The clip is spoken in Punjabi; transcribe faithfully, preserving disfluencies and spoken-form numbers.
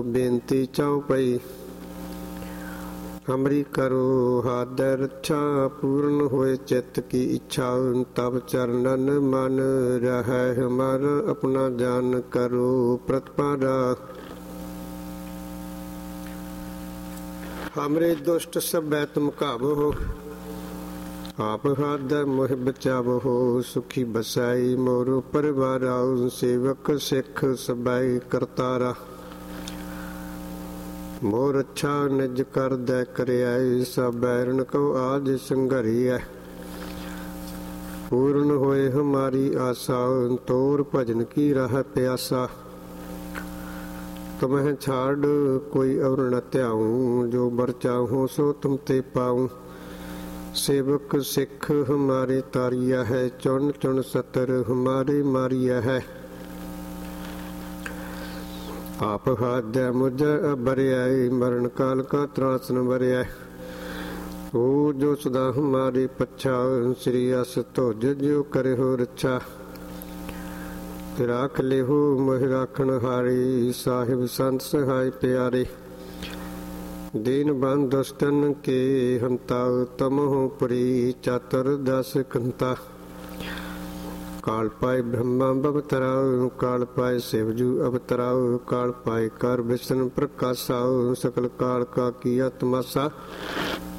ਬੇਨਤੀ ਚਉਪਈ। ਹਮਰੀ ਕਰੋ ਹਾਦੈ ਰੱਛਾ, ਪੂਰਨ ਹੋਏ ਚਿੱਤ ਕੀ ਇੱਛਾ। ਤਬ ਚਰਨਨ ਮਨ ਰਹੈ ਹਮਰ, ਆਪਣਾ ਜਾਨ ਕਰੋ ਪ੍ਰਤਪਾਰਾ। ਹਮਰੇ ਦੁਸ਼ਟ ਸਭੈ ਤੁਮ ਕਾਬੋ, ਆਪ ਹਾਦੈ ਮੋਹਿ ਬਚਾਵੋ। ਸੁਖੀ ਬਸਾਈ ਮੋਰ ਪਰਿਵਾਰਾ, ਸੇਵਕ ਸਿੱਖ ਸਭੈ ਕਰਤਾਰਾ। ਮੋਰ ਅੱਛਾ ਨਿਜ ਕਰਦੈ ਕਰਿਆਈ, ਸਭ ਬੈਰਨ ਕੋ ਆਜ ਸੰਘਰੀਐ। ਪੂਰਨ ਹੋਏ ਹਮਾਰੀ ਆਸਾ, ਤੋਰ ਭਜਨ ਕੀ ਰਾਹ ਪਿਆਸਾ। ਤੁਮਹਿ ਛਾੜ ਕੋਈ ਔਰ ਨ ਧਿਆਉ, ਜੋ ਬਰ ਚਾਹੋ ਸੋ ਤੁਮ ਤੇ ਪਾਉ। ਸੇਵਕ ਸਿੱਖ ਹਮਾਰੇ ਤਾਰੀਆ ਹੈ, ਚੁਣ ਚੁਣ ਸਤਰ ਹਮਾਰੇ ਮਾਰੀਆ ਹੈ। ਆਪ ਹਾਦੈ ਮੁਝ ਅਬਰਿਆਈ, ਮਰਨ ਕਾਲ ਕਾ ਤਰਾਸ ਨ ਬਰਿਆ। ਓ ਜੋ ਸਦਾ ਹਮਾਰੀ ਪੱਛਾ, ਸ੍ਰੀ ਅਸ ਧੁਜ ਜਿਉ ਕਰਿ ਹੋ ਰੱਛਾ। ਰਾਖ ਲਿਹੋ ਮੋਹਿ ਰਾਖਣ ਹਾਰੀ, ਸਾਹਿਬ ਸੰਤ ਸਹਾਇ ਪਿਆਰੇ। ਦੀਨ ਬੰਧ ਦੁਸ਼ਟਨ ਕੇ ਹੰਤਾ, ਤਮਹੁ ਪੁਰੀ ਚਾਤੁਰ ਦਸ ਕੰਤਾ। ਕਾਲ ਪਾਏ ਬ੍ਰਹਮਾ ਬਵਤਰਾਉ, ਕਾਲ ਪਾਏ ਸਿਵਜੂ ਅਵਤਰਾਉ। ਕਾਲ ਪਾਏ ਕਰ ਵਿਸ਼ਨ ਪ੍ਰਕਾਸ਼ਾਉ, ਸਕਲ ਕਾਲ ਕਾ ਕੀਆ ਤਮਾਸਾ।